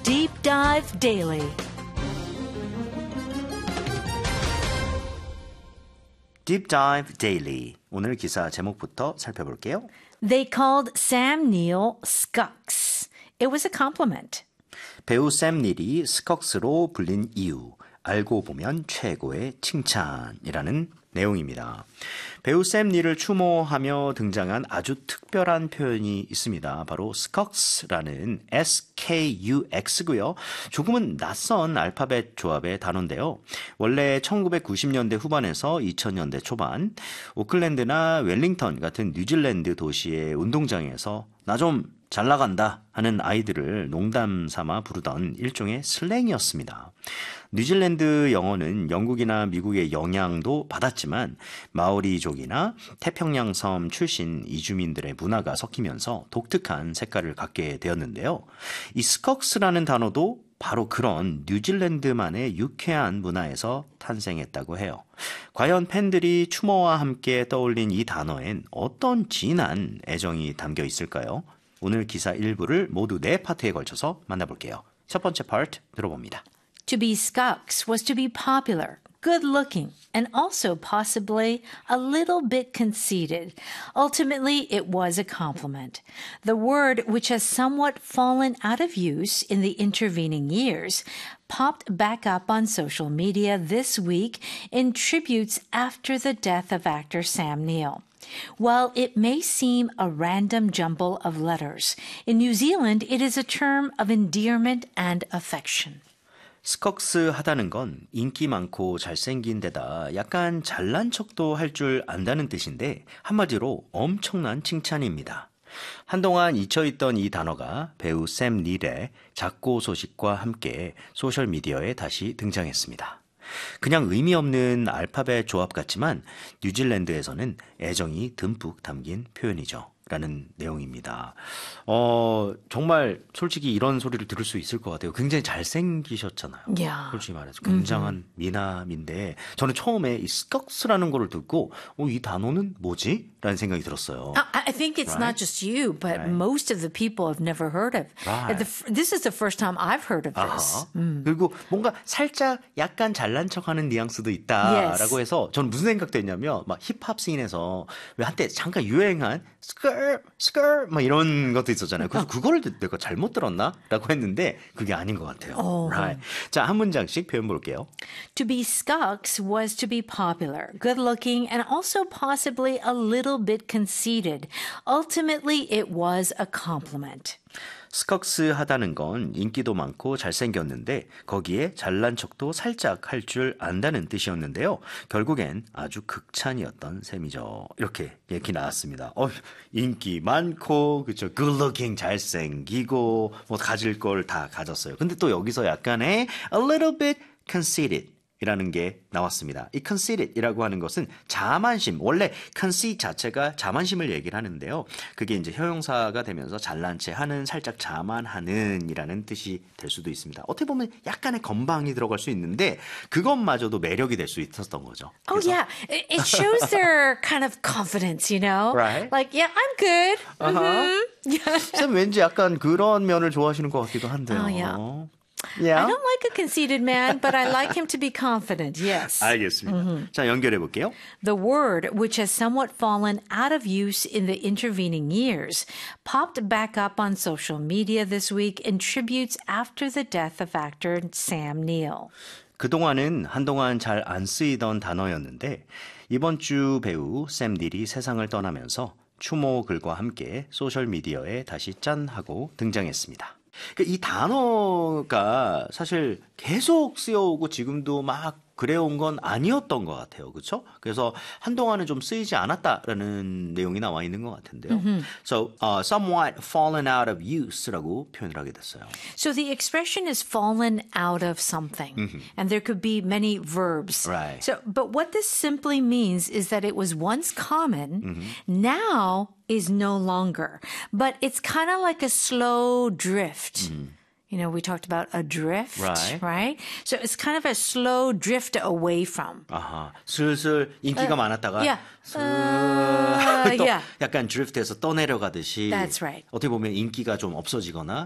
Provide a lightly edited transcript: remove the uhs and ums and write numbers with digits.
Deep Dive Daily. Deep Dive Daily. 오늘 기사 제목부터 살펴볼게요. They called Sam Neill Scucks. It was a compliment. 배우 샘 닐이 스컥스로 불린 이유, 알고 보면 최고의 칭찬이라는 내용입니다. 배우 샘 닐을 추모하며 등장한 아주 특별한 표현이 있습니다. 바로 스컥스라는 SKUX고요. 조금은 낯선 알파벳 조합의 단어인데요. 원래 1990년대 후반에서 2000년대 초반 오클랜드나 웰링턴 같은 뉴질랜드 도시의 운동장에서 나 좀 잘 나간다 하는 아이들을 농담 삼아 부르던 일종의 슬랭이었습니다. 뉴질랜드 영어는 영국이나 미국의 영향도 받았지만 마오리족이나 태평양 섬 출신 이주민들의 문화가 섞이면서 독특한 색깔을 갖게 되었는데요. 이 스컥스라는 단어도 바로 그런 뉴질랜드만의 유쾌한 문화에서 탄생했다고 해요. 과연 팬들이 추모와 함께 떠올린 이 단어엔 어떤 진한 애정이 담겨 있을까요? 오늘 기사 일부를 모두 4파트에 걸쳐서 만나볼게요. 첫 번째 파트 들어봅니다. To be Scucks was to be popular, good-looking, and also possibly a little bit conceited. Ultimately, it was a compliment. The word, which has somewhat fallen out of use in the intervening years, popped back up on social media this week in tributes after the death of actor Sam Neill. While it may seem a random jumble of letters, in New Zealand it is a term of endearment and affection. 스컥스 하다는 건 인기 많고 잘생긴 데다 약간 잘난 척도 할 줄 안다는 뜻인데 한마디로 엄청난 칭찬입니다. 한동안 잊혀있던 이 단어가 배우 샘 닐의 작고 소식과 함께 소셜미디어에 다시 등장했습니다. 그냥 의미 없는 알파벳 조합 같지만 뉴질랜드에서는 애정이 듬뿍 담긴 표현이죠. 라는 내용입니다. 정말 솔직히 이런 소리를 들을 수 있을 것 같아요. 굉장히 잘생기셨잖아요. Yeah. 솔직히 말해서 굉장한 미남인데 저는 처음에 이 스컥스라는 거를 듣고 이 단어는 뭐지? 라는 생각이 들었어요. I think it's not just you, but most of the people have never heard of. This is the first time I've heard of this. 그리고 뭔가 살짝 약간 잘난 척하는 뉘앙스도 있다라고 해서 저는 무슨 생각도 했냐면 막 힙합 씬에서 왜 한때 잠깐 유행한 스컬 막 이런 것도 있었잖아요. 그래서 그거를 내가 잘못 들었나? 라고 했는데 그게 아닌 것 같아요. Right. 자, 한 문장씩 표현 볼게요. To be Scucks was to be popular, good-looking, and also possibly a little bit conceited. Ultimately, it was a compliment. 스컥스 하다는 건 인기도 많고 잘생겼는데 거기에 잘난 척도 살짝 할 줄 안다는 뜻이었는데요. 결국엔 아주 극찬이었던 셈이죠. 이렇게 얘기 나왔습니다. 인기 많고 그렇죠. good looking 잘생기고 뭐 가질 걸 다 가졌어요. 근데 또 여기서 약간의 a little bit conceited 이라는 게 나왔습니다. 이 conceited이라고 하는 것은 자만심, 원래 conceit 자체가 자만심을 얘기를 하는데요. 그게 이제 형용사가 되면서 잘난 체 하는, 살짝 자만하는 이라는 뜻이 될 수도 있습니다. 어떻게 보면 약간의 건방이 들어갈 수 있는데 그것마저도 매력이 될 수 있었던 거죠. Oh, yeah. It shows their kind of confidence, you know? Right. Like, yeah, I'm good. 쌤 왠지 약간 그런 면을 좋아하시는 것 같기도 한데요. Oh, yeah. Yeah. I don't like a conceited man, but I like him to be confident, yes. 알겠습니다. 자, 연결해 볼게요. The word, which has somewhat fallen out of use in the intervening years, popped back up on social media this week in tributes after the death of actor Sam Neill. 그동안은 한동안 잘 안 쓰이던 단어였는데 이번 주 배우 샘 닐이 세상을 떠나면서 추모 글과 함께 소셜미디어에 다시 짠 하고 등장했습니다. 이 단어가 사실 계속 쓰여오고 지금도 막 그래온 건 아니었던 것 같아요. 그렇죠? 그래서 한동안은 좀 쓰이지 않았다라는 내용이 나와 있는 것 같은데요. So, somewhat fallen out of use라고 표현을 하게 됐어요. So the expression is fallen out of something, and there could be many verbs. Right. So, but what this simply means is that it was once common, now is no longer. But it's kind of like a slow drift. You know, we talked about a drift, right? So it's kind of a slow drift away from. 아하, 슬슬 인기가 많았다가 yeah. 또 yeah. 약간 드리프트해서 떠내려가듯이 That's right. 어떻게 보면 인기가 좀 없어지거나